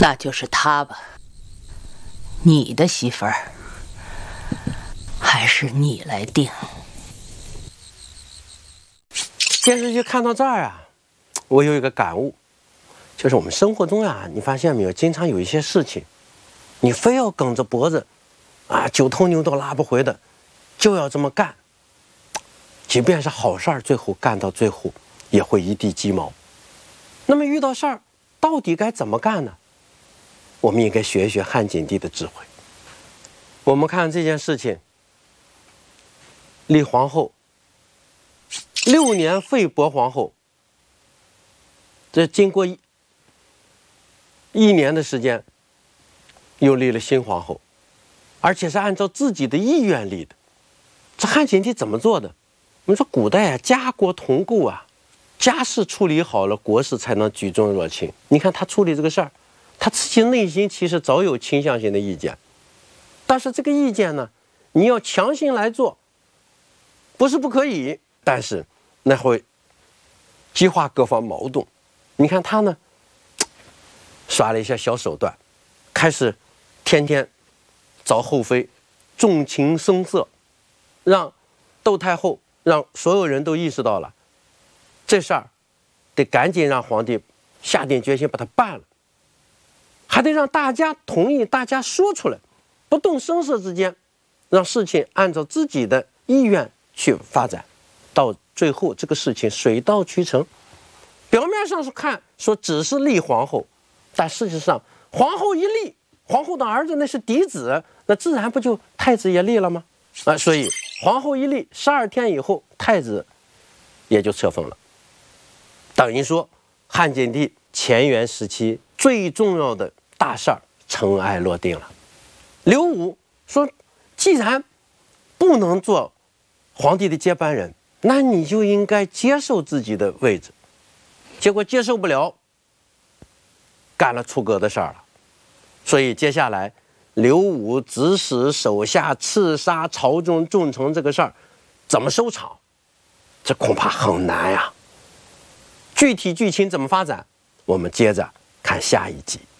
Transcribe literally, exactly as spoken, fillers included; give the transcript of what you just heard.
那就是她吧。你的媳妇儿，还是你来定。 电视剧看到这儿啊，我有一个感悟，就是我们生活中啊，你发现没有，经常有一些事情，你非要梗着脖子，啊，九头牛都拉不回的，就要这么干。即便是好事儿，最后干到最后也会一地鸡毛。那么遇到事儿，到底该怎么干呢？我们应该学一学汉景帝的智慧。我们看这件事情，立皇后，六年废薄皇后，这经过一一年的时间，又立了新皇后，而且是按照自己的意愿立的。这汉景帝怎么做的？我们说古代啊，家国同构啊，家事处理好了，国事才能举重若轻。你看他处理这个事儿，他自己内心其实早有倾向性的意见，但是这个意见呢，你要强行来做，不是不可以，但是那会激化各方矛盾。你看他呢，耍了一些小手段，开始天天找后妃，纵情声色，让窦太后，让所有人都意识到了这事儿得赶紧让皇帝下定决心把它办了，还得让大家同意，大家说出来，不动声色之间，让事情按照自己的意愿去发展，到最后这个事情水到渠成。表面上是看说只是立皇后，但事实上皇后一立，皇后的儿子那是嫡子，那自然不就太子也立了吗？啊，所以皇后一立，十二天以后，太子也就册封了。等于说，汉景帝乾元时期最重要的大事儿尘埃落定了。刘武说，既然不能做皇帝的接班人，那你就应该接受自己的位置。结果接受不了，干了出格的事儿了。所以接下来刘武指使手下刺杀朝中重臣这个事儿怎么收场，这恐怕很难呀。具体剧情怎么发展，我们接着看下一集。